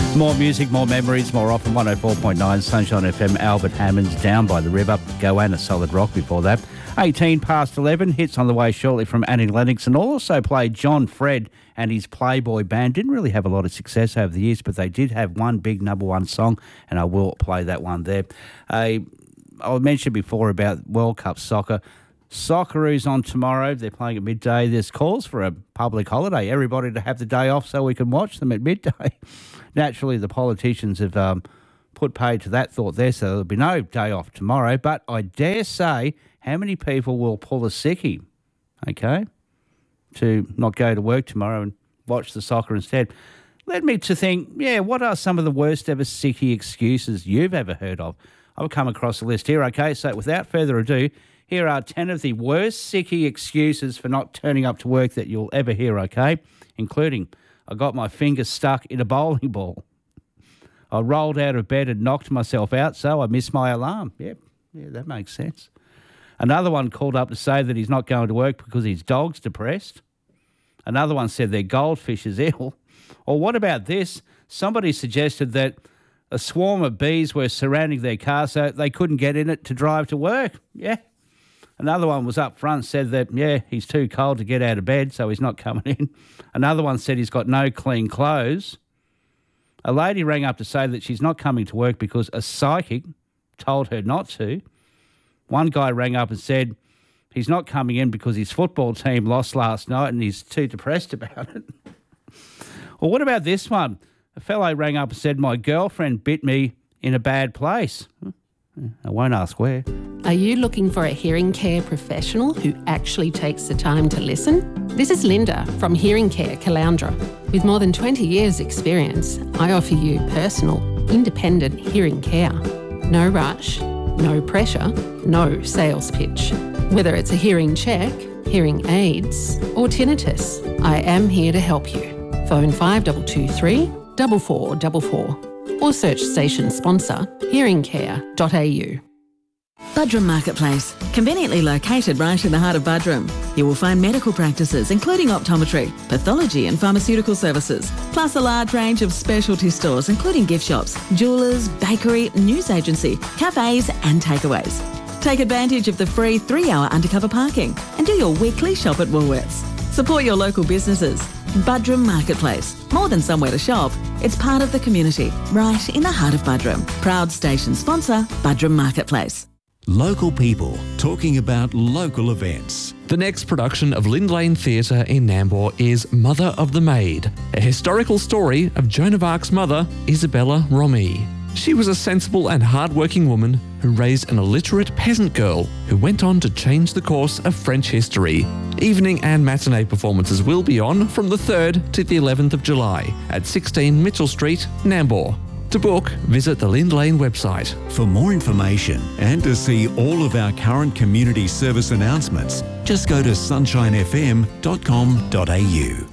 More music, more memories, more often. 104.9 Sunshine FM. Albert Hammond's Down by the River. Goanna Solid Rock before that. 18 past 11. Hits on the way shortly from Annie Lennox. And also played John Fred and his Playboy band. Didn't really have a lot of success over the years, but they did have one big number one song, and I will play that one there. I mentioned before about World Cup soccer. Socceroos on tomorrow. They're playing at midday. There's calls for a public holiday. Everybody to have the day off so we can watch them at midday. Naturally, the politicians have put paid to that thought there, so there'll be no day off tomorrow. But I dare say, how many people will pull a sickie, okay, to not go to work tomorrow and watch the soccer instead? Led me to think, what are some of the worst ever sickie excuses you've ever heard of? I've come across a list here, okay, so without further ado, here are 10 of the worst sickie excuses for not turning up to work that you'll ever hear, okay, including I got my finger stuck in a bowling ball. I rolled out of bed and knocked myself out, so I missed my alarm. Yeah, that makes sense. Another one called up to say that he's not going to work because his dog's depressed. Another one said their goldfish is ill. Or what about this? Somebody suggested that a swarm of bees were surrounding their car so they couldn't get in it to drive to work. Yeah. Another one was up front, said that, he's too cold to get out of bed, so he's not coming in. Another one said he's got no clean clothes. A lady rang up to say that she's not coming to work because a psychic told her not to. One guy rang up and said he's not coming in because his football team lost last night and he's too depressed about it. Or what about this one? A fellow rang up and said, my girlfriend bit me in a bad place. I won't ask where. Are you looking for a hearing care professional who actually takes the time to listen? This is Linda from Hearing Care Caloundra. With more than 20 years' experience, I offer you personal, independent hearing care. No rush, no pressure, no sales pitch. Whether it's a hearing check, hearing aids or tinnitus, I am here to help you. Phone 5223 4444 or search station sponsor hearingcare.au. Budrum Marketplace, conveniently located right in the heart of Budrum. You will find medical practices including optometry, pathology and pharmaceutical services, plus a large range of specialty stores including gift shops, jewellers, bakery, news agency, cafes and takeaways. Take advantage of the free 3-hour undercover parking and do your weekly shop at Woolworths. Support your local businesses. Budrum Marketplace. More than somewhere to shop, it's part of the community, right in the heart of Budrum. Proud station sponsor, Budrum Marketplace. Local people talking about local events. The next production of Lind Lane Theatre in Nambour is Mother of the Maid, a historical story of Joan of Arc's mother, Isabella Romee. She was a sensible and hard-working woman who raised an illiterate peasant girl who went on to change the course of French history. Evening and matinee performances will be on from the 3rd to the 11th of July at 16 Mitchell Street, Nambour. To book, visit the Lind Lane website. For more information and to see all of our current community service announcements, just go to sunshinefm.com.au.